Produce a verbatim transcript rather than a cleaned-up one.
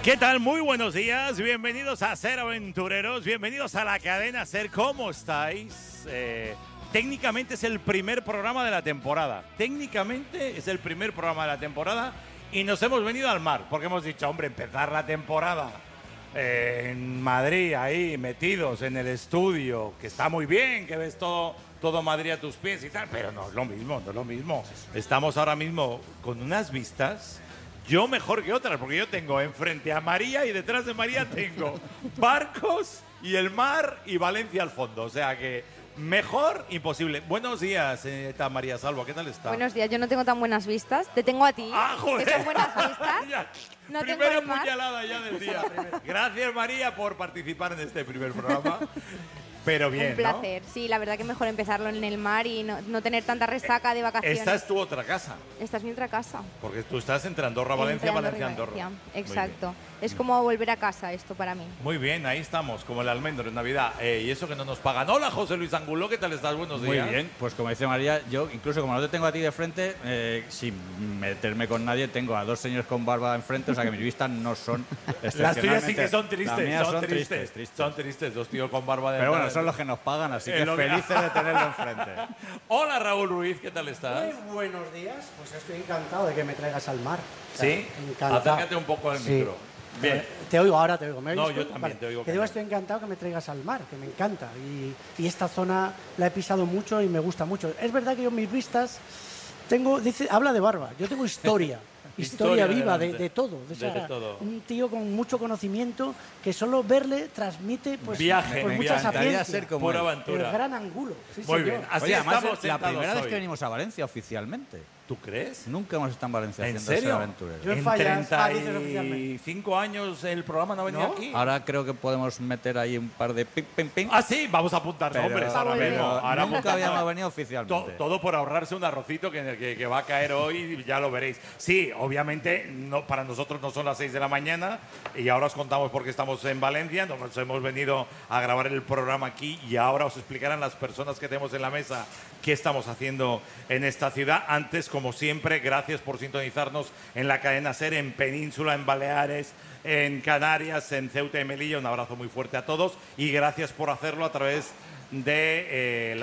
¿Qué tal? Muy buenos días, bienvenidos a Ser Aventureros, bienvenidos a la cadena Ser. ¿Cómo estáis? Eh, técnicamente es el primer programa de la temporada, técnicamente es el primer programa de la temporada y nos hemos venido al mar, porque hemos dicho, hombre, empezar la temporada eh, en Madrid, ahí metidos en el estudio, que está muy bien, que ves todo, todo Madrid a tus pies y tal, pero no es lo mismo, no es lo mismo. Estamos ahora mismo con unas vistas... Yo mejor que otras, porque yo tengo enfrente a María y detrás de María tengo barcos y el mar y Valencia al fondo. O sea que mejor imposible. Buenos días, señorita María Salvo, ¿qué tal está? Buenos días, yo no tengo tan buenas vistas. Te tengo a ti. ¡Ah, joder! ¿Que son buenas vistas? Ya, No primera tengo el mar. puñalada ya del día. Gracias, María, por participar en este primer programa. Pero bien, Un placer. ¿no? Sí, la verdad que mejor empezarlo en el mar y no, no tener tanta resaca de vacaciones. Esta es tu otra casa, Esta es mi otra casa. porque tú estás entre Andorra, Valencia, Entre Valencia, Andorra y Andorra. Valencia. Exacto. Es como volver a casa esto para mí. Muy bien, ahí estamos, como el almendro en Navidad. Eh, y eso que no nos pagan. Hola, José Luis Angulo, ¿qué tal estás? Buenos Muy días. bien, pues como dice María, yo incluso como no te tengo a ti de frente, eh, sin meterme con nadie, tengo a dos señores con barba enfrente, o sea que mis vistas no son Las excepcionalmente... tuyas sí que son tristes, Las mías son, son tristes, tristes, tristes. Son tristes, dos tíos con barba de... Pero bueno, son los que nos pagan, así Eh, que lo que- felices de tenerlo enfrente. Hola, Raúl Ruiz, ¿qué tal estás? Muy buenos días, pues estoy encantado de que me traigas al mar. O sea, ¿Sí? encantado. Acércate un poco al Sí. micro. Bien. Eh, Te oigo, ahora te oigo. ¿Me No, oyes yo tú? también te oigo Te digo, genial. estoy encantado que me traigas al mar, que me encanta. Y, y esta zona la he pisado mucho y me gusta mucho. Es verdad que yo mis vistas tengo, dice, habla de barba, yo tengo historia. Historia Historia viva de, delante. de todo. O sea, De todo. Un tío con mucho conocimiento que solo verle transmite pues, Viaje, pues me mucha encantaría sapiencia. ser como Pura él. El aventura. gran angulo. Sí, Muy señor. bien. Así Oye, además estamos es la sentados primera vez hoy. que venimos a Valencia oficialmente. ¿Tú crees? Nunca hemos estado en Valencia ¿En haciendo serio? Ser Aventureros. Yo- En fallas. Ah, dices treinta y oficialmente. cinco años el programa no ha venido ¿No? aquí. Ahora creo que podemos meter ahí un par de ping, ping, ping. Ah, sí, vamos a apuntar pero, nombres ahora pero mismo. Ahora nunca apuntamos. habíamos venido To- oficialmente. todo por ahorrarse un arrocito que, que, que va a caer hoy y ya lo veréis. Sí, obviamente no, para nosotros no son las seis de la mañana y ahora os contamos por qué estamos en Valencia. Nos hemos venido a grabar el programa aquí y ahora os explicarán las personas que tenemos en la mesa qué estamos haciendo en esta ciudad. Antes, como siempre, gracias por sintonizarnos en la cadena SER, en Península, en Baleares, en Canarias, en Ceuta y Melilla. Un abrazo muy fuerte a todos y gracias por hacerlo a través de... Eh, la